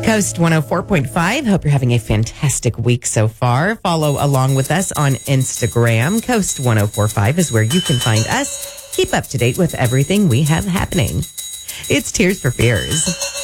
Coast 104.5. Hope you're having a fantastic week so far. Follow along with us on Instagram. Coast 104.5 is where you can find us. Keep up to date with everything we have happening. It's Tears for Fears.